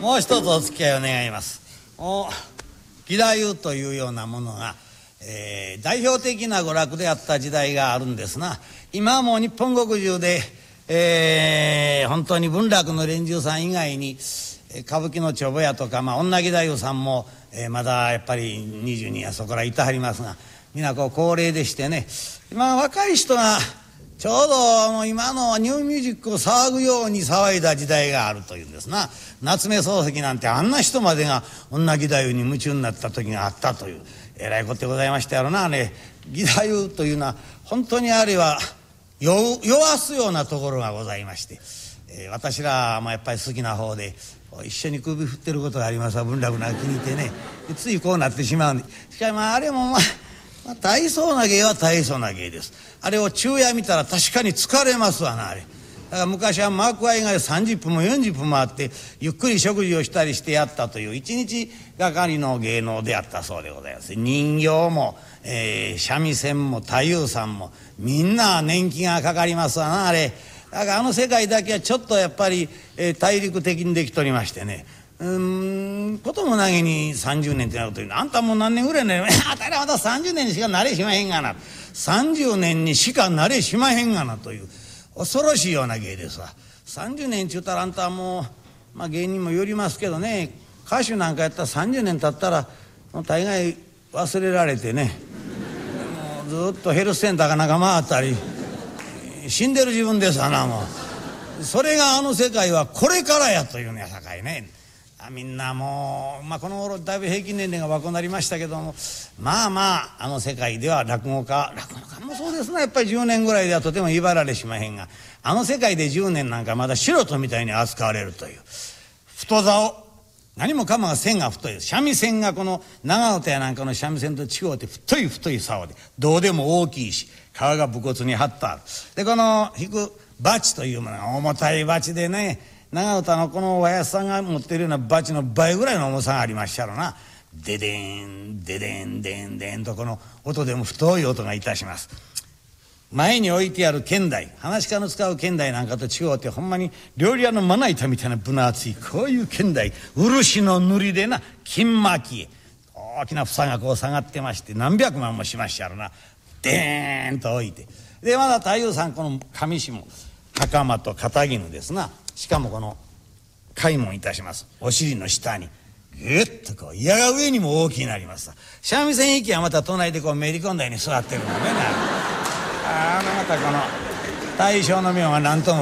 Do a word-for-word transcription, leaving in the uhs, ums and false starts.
もう一つお付き合いを願います。お義太夫というようなものが、えー、代表的な娯楽であった時代があるんですな。今はもう日本国中で、えー、本当に文楽の連中さん以外に歌舞伎の帳簿屋とか、まあ、女義太夫さんも、えー、まだやっぱりにじゅうにんやそこらいてはりますが、皆こう高齢でしてね、今若い人がちょうど今のニューミュージックを騒ぐように騒いだ時代があるというんですな。夏目漱石なんてあんな人までが女義太夫に夢中になった時があったというえらいことでございましたやろな。あれ義太夫というのは本当にあれは酔わすようなところがございまして、えー、私らもやっぱり好きな方で一緒に首振ってることがありますわ。文楽が気に入ってね、ついこうなってしまうんで。しかしまああれもまあまあ、大層な芸は大層な芸です。あれを昼夜見たら確かに疲れますわなあれ。だから昔は幕間以外さんじゅっぷんもよんじゅっぷんもあってゆっくり食事をしたりしてやったという一日がかりの芸能であったそうでございます。人形も、えー、三味線も太夫さんもみんな年季がかかりますわなあれ。だからあの世界だけはちょっとやっぱり、えー、大陸的にできとりましてね、うーんこともなげにさんじゅうねんってなこと言うの。あんたもう何年ぐらいになるあたりまださんじゅうねんにしかなれしまへんがな、さんじゅうねんにしかなれしまへんがなという恐ろしいような芸ですわ。さんじゅうねんちゅうたらあんたはもう、まあ、芸人もよりますけどね、歌手なんかやったらさんじゅうねん経ったらもう大概忘れられてね、もうずっとヘルスセンターかなんか回ったり死んでる自分ですわな。もうそれがあの世界はこれからやというのやさかいね。みんなもう、まあ、この頃だいぶ平均年齢が若くなりましたけども、まあまああの世界では落語家落語家もそうですね、やっぱりじゅうねんぐらいではとても威張られしまへんが、あの世界でじゅうねんなんかまだ素人みたいに扱われるという太棹、何もかもが線が太い三味線がこの長唄やなんかの三味線と違うて太い太い棹でどうでも大きいし皮が武骨に張ってある。でこの弾くバチというものが重たいバチでね、長唄のこのおやじさんが持ってるようなバチの倍ぐらいの重さがありましたろな。デデンデデンデンデンとこの音でも太い音がいたします。前に置いてある剣台、噺家の使う剣台なんかと違うてほんまに料理屋のまな板みたいな分厚いこういう剣台、漆の塗りでな金巻き大きな房がこう下がってまして何百万もしましたろな。デーンと置いて、でまだ太夫さんこの上下袴と肩絹ですな。しかもこの開門いたしますお尻の下にギュッとこう矢が上にも大きくなりますさ。三味線息はまた隣でこうめり込んだように座ってるのね。ああまたこの大将の妙は何とも